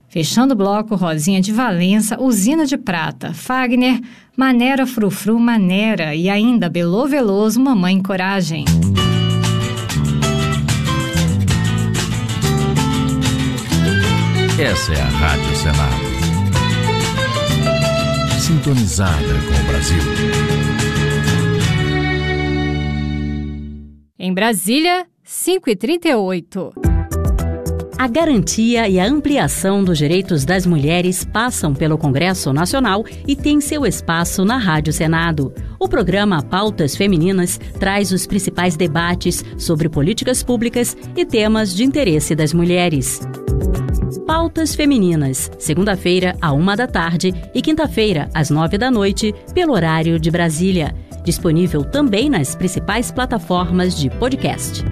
Fechando o bloco, Rosinha de Valença, Usina de Prata, Fagner, Manera Frufru Manera e ainda Belô Veloso, Mamãe Coragem. Essa é a Rádio Senado. Sintonizada com o Brasil. Em Brasília, 5h38. A garantia e a ampliação dos direitos das mulheres passam pelo Congresso Nacional e tem seu espaço na Rádio Senado. O programa Pautas Femininas traz os principais debates sobre políticas públicas e temas de interesse das mulheres. Pautas Femininas, segunda-feira, à 13h e quinta-feira, às 21h, pelo horário de Brasília. Disponível também nas principais plataformas de podcast.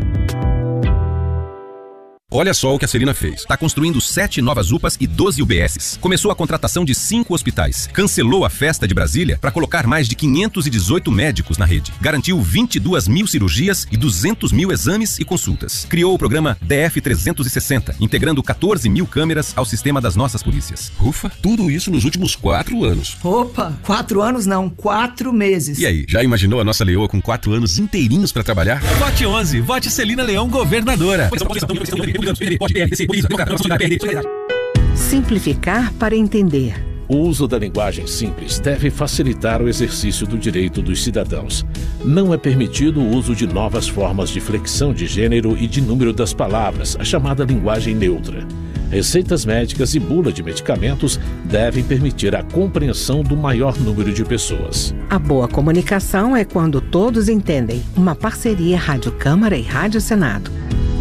Olha só o que a Celina fez. Está construindo 7 novas UPAs e 12 UBSs. Começou a contratação de 5 hospitais. Cancelou a festa de Brasília para colocar mais de 518 médicos na rede. Garantiu 22 mil cirurgias e 200 mil exames e consultas. Criou o programa DF360, integrando 14 mil câmeras ao sistema das nossas polícias. Ufa, tudo isso nos últimos 4 anos. Opa, 4 anos não, 4 meses. E aí, já imaginou a nossa leoa com 4 anos inteirinhos para trabalhar? Vote 11, vote Celina Leão, governadora. Simplificar para entender. O uso da linguagem simples deve facilitar o exercício do direito dos cidadãos. Não é permitido o uso de novas formas de flexão de gênero e de número das palavras, a chamada linguagem neutra. Receitas médicas e bula de medicamentos devem permitir a compreensão do maior número de pessoas. A boa comunicação é quando todos entendem. Uma parceria Rádio Câmara e Rádio Senado.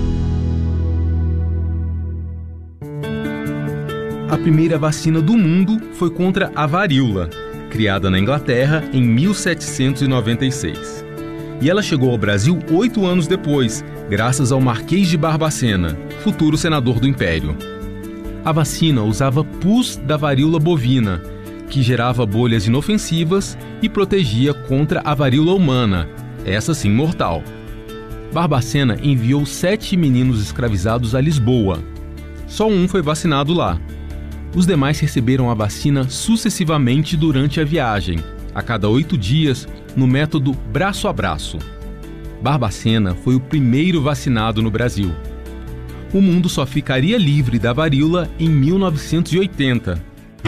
A primeira vacina do mundo foi contra a varíola, criada na Inglaterra em 1796. E ela chegou ao Brasil 8 anos depois, graças ao Marquês de Barbacena, futuro senador do Império. A vacina usava pus da varíola bovina, que gerava bolhas inofensivas e protegia contra a varíola humana, essa sim mortal. Barbacena enviou 7 meninos escravizados a Lisboa. Só um foi vacinado lá. Os demais receberam a vacina sucessivamente durante a viagem, a cada 8 dias, no método braço a braço. Barbacena foi o primeiro vacinado no Brasil. O mundo só ficaria livre da varíola em 1980.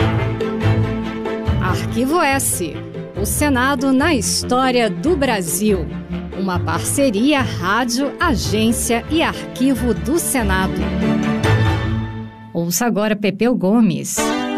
Arquivo S. O Senado na história do Brasil. Uma parceria Rádio, Agência e Arquivo do Senado. Ouça agora Pepeu Gomes.